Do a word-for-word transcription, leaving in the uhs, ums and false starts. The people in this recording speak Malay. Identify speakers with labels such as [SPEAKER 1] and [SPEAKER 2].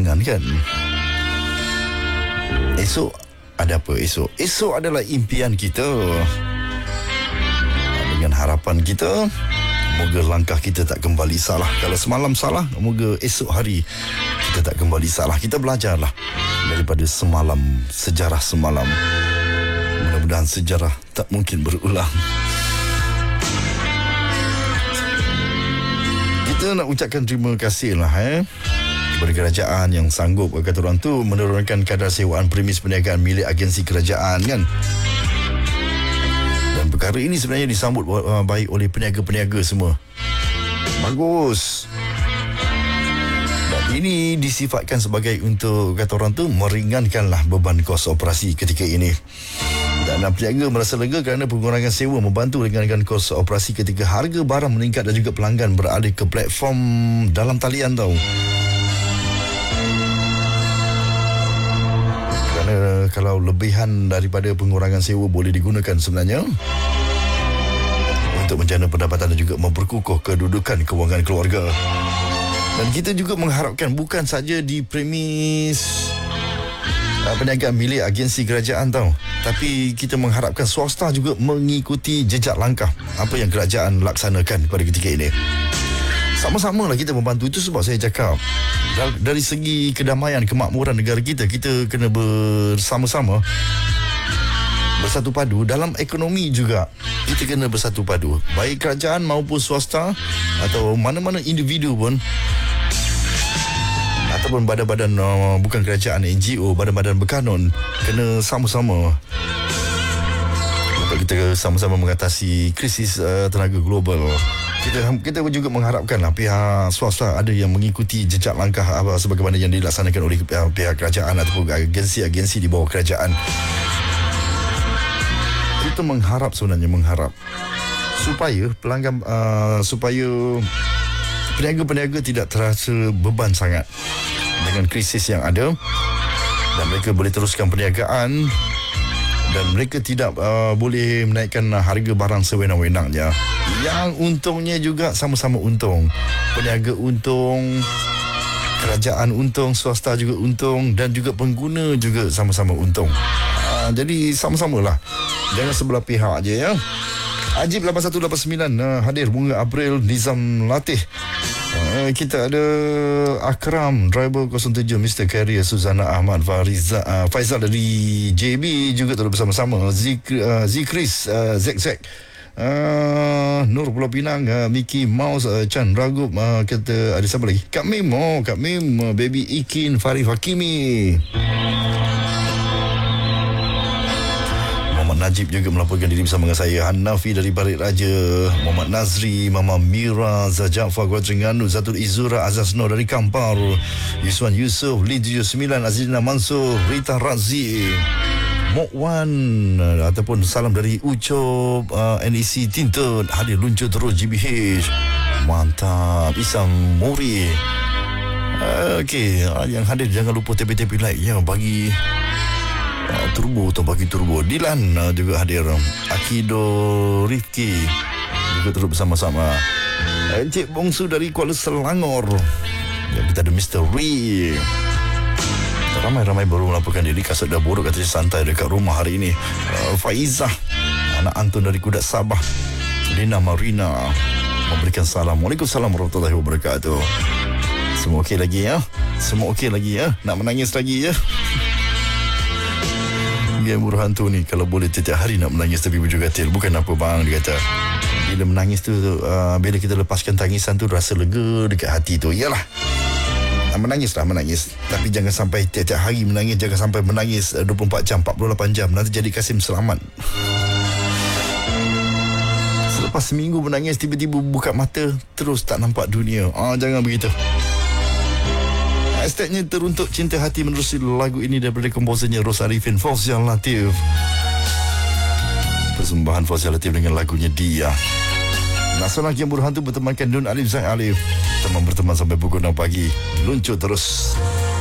[SPEAKER 1] tangan kan. Esok ada apa esok? Esok adalah impian kita. Dengan harapan kita, moga langkah kita tak kembali salah. Kalau semalam salah, moga esok hari kita tak kembali salah. Kita belajarlah daripada semalam, sejarah semalam. Mudah-mudahan sejarah tak mungkin berulang. Kita nak ucapkan terima kasih lah eh kepada kerajaan yang sanggup, kata orang tu, menurunkan kadar sewaan premis perniagaan milik agensi kerajaan kan. Dan perkara ini sebenarnya disambut uh, baik oleh peniaga-peniaga semua. Bagus. Dan ini disifatkan sebagai untuk, kata orang tu, meringankanlah beban kos operasi ketika ini. Dan peniaga merasa lega kerana pengurangan sewa membantu ringankan kos operasi ketika harga barang meningkat dan juga pelanggan beralih ke platform dalam talian tau. Kerana kalau lebihan daripada pengurangan sewa boleh digunakan sebenarnya untuk menjana pendapatan dan juga memperkukuh kedudukan kewangan keluarga. Dan kita juga mengharapkan bukan saja di premis uh, perniagaan milik agensi kerajaan tau, tapi kita mengharapkan swasta juga mengikuti jejak langkah apa yang kerajaan laksanakan pada ketika ini. Sama-sama lah kita membantu. Itu sebab saya cakap dari segi kedamaian, kemakmuran negara kita, kita kena bersama-sama, bersatu padu. Dalam ekonomi juga kita kena bersatu padu, baik kerajaan maupun swasta atau mana-mana individu pun, ataupun badan-badan uh, bukan kerajaan, N G O, badan-badan berkanun, kena sama-sama untuk kita sama-sama mengatasi krisis uh, tenaga global. Kita kita juga mengharapkanlah pihak swasta ada yang mengikuti jejak langkah apa sebagaimana yang dilaksanakan oleh pihak, pihak kerajaan ataupun agensi-agensi di bawah kerajaan. Kita mengharap sebenarnya mengharap supaya pelanggan uh, supaya peniaga-peniaga tidak terasa beban sangat dengan krisis yang ada, dan mereka boleh teruskan perniagaan dan mereka tidak uh, boleh menaikkan harga barang sewenang-wenangnya. Yang untungnya juga sama-sama untung. Peniaga untung, kerajaan untung, swasta juga untung, dan juga pengguna juga sama-sama untung. Uh, jadi sama-samalah. Jangan sebelah pihak je ya. Ajib lapan satu lapan sembilan uh, hadir. Bunga April, Nizam Latih. Uh, kita ada Akram, driver kosong tujuh, Mister Carrier, Suzana Ahmad, Fariza, uh, Faizal dari J B juga terus bersama-sama. Zik, uh, Zikris, uh, Zek Zek, uh, Nur Pulau Pinang, uh, Mickey Mouse, uh, Chan Ragup, uh, kita ada siapa lagi? Kak Mim, oh, Kak Mim, uh, Baby Ikin, Farif Hakimi. Najib juga melaporkan diri bersama dengan saya. Hanafi dari Barit Raja, Muhammad Nazri, Mama Mira, Zajafar Kuala Terengganu, Zatul Izura, Azaz Nur dari Kampar, Yuswan Yusof, Lee tujuh sembilan, Azizina Mansur, Rita Razi, Mok Wan, ataupun salam dari Ucop, uh, N E C Tinted, hadir luncur terus G B H. Mantap. Isam Muri. Uh, Okey, uh, yang hadir jangan lupa tepi-tepi like ya, bagi Uh, turbo atau bagi turbo. Dilan uh, juga hadir. Akido Rifki juga terus bersama-sama. Encik Bongsu dari Kuala Selangor. Dan kita ada Mister Ree. Ramai-ramai baru melaporkan diri. Kasut dah buruk, katanya santai dekat rumah hari ini. uh, Faizah, anak Anton dari Kudat Sabah. Lina Marina memberikan salam. Waalaikumsalam warahmatullahi wabarakatuh. Semua okey lagi ya? Semua okey lagi ya? Nak menangis lagi ya? Dia buruh hantu ni kalau boleh setiap hari nak menangis tapi baju katil. Bukan apa bang, dia kata bila menangis tu uh, bila kita lepaskan tangisan tu rasa lega dekat hati tu. Iyalah, menangis lah menangis, tapi jangan sampai tiap-tiap hari menangis. Jangan sampai menangis uh, dua puluh empat jam, empat puluh lapan jam, nanti jadi Kasim Selamat. Selepas seminggu menangis tiba-tiba buka mata terus tak nampak dunia. Ah, jangan begitu. Hashtagnya teruntuk cinta hati menerusi lagu ini daripada komposernya Ros Arifin, Fauzia Latif. Persembahan Fauzia Latif dengan lagunya Dia. Nasional yang berhantu bertemankan Dun Alif Zain Alif. Teman berteman sampai pukul enam pagi. Luncur terus.